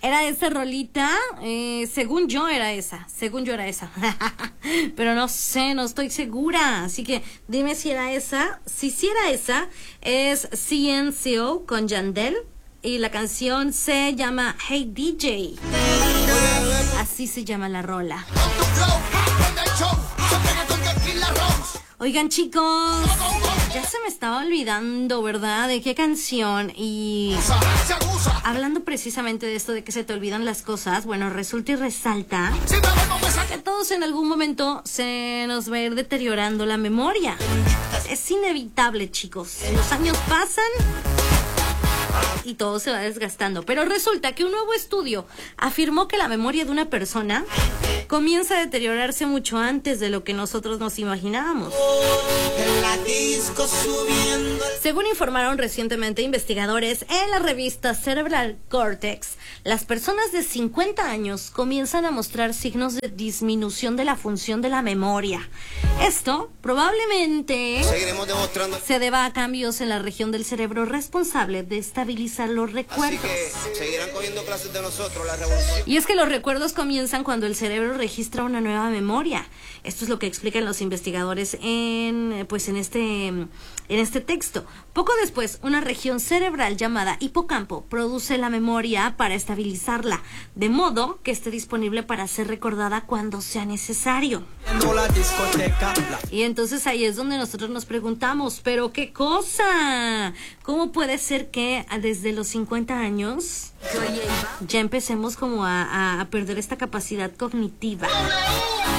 Era esa rolita, según yo era esa, pero no sé, no estoy segura, así que dime si era esa. Si sí era esa, es CNCO con Yandel y la canción se llama Hey DJ, así se llama la rola. Oigan, chicos, ya se me estaba olvidando, ¿verdad? ¿De qué canción? Y hablando precisamente de esto de que se te olvidan las cosas, bueno, resulta y resalta que todos en algún momento se nos va a ir deteriorando la memoria. Es inevitable, chicos. Los años pasan y todo se va desgastando. Pero resulta que un nuevo estudio afirmó que la memoria de una persona comienza a deteriorarse mucho antes de lo que nosotros nos imaginábamos. Según informaron recientemente investigadores en la revista Cerebral Cortex, las personas de 50 años comienzan a mostrar signos de disminución de la función de la memoria. Esto probablemente se deba a cambios en la región del cerebro responsable de estabilizar los recuerdos. Así que seguirán cogiendo clases de nosotros, la revolución. Y es que los recuerdos comienzan cuando el cerebro registra una nueva memoria. Esto es lo que explican los investigadores en este texto. Poco después, una región cerebral llamada hipocampo produce la memoria para estabilizarla, de modo que esté disponible para ser recordada cuando sea necesario. Y entonces ahí es donde nosotros nos preguntamos, ¿pero qué cosa? ¿Cómo puede ser que desde los 50 años ya empecemos como a perder esta capacidad cognitiva?